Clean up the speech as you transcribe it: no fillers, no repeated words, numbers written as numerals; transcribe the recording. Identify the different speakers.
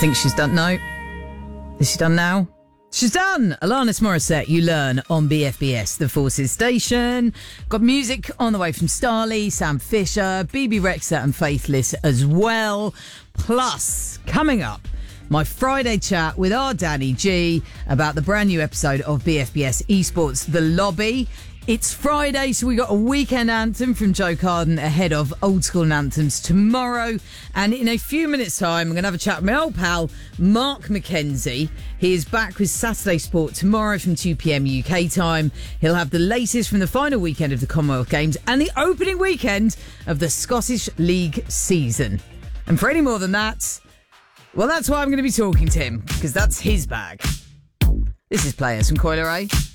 Speaker 1: think she's done. No. Is she done now? She's done! Alanis Morissette, You Learn on BFBS, the Forces station. Got music on the way from Starley, Sam Fisher, BB Rexha and Faithless as well. Plus, coming up, my Friday chat with our Danny G about the brand new episode of BFBS Esports, The Lobby. It's Friday, so we got a weekend anthem from Joe Carden ahead of Old School Anthems tomorrow. And in a few minutes' time, I'm going to have a chat with my old pal, Mark McKenzie. He is back with Saturday Sport tomorrow from 2 p.m. UK time. He'll have the latest from the final weekend of the Commonwealth Games and the opening weekend of the Scottish League season. And for any more than that, well, that's why I'm going to be talking to him, because that's his bag. This is Players from Coil Ray.